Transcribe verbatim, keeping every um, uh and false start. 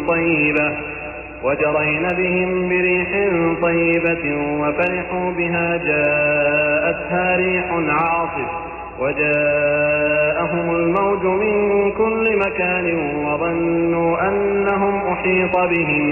طيبة وجرين بهم بريح طيبة وفرحوا بها جاءتها ريح عاصف وجاءهم الموج من كل مكان وظنوا أنهم أحيط بهم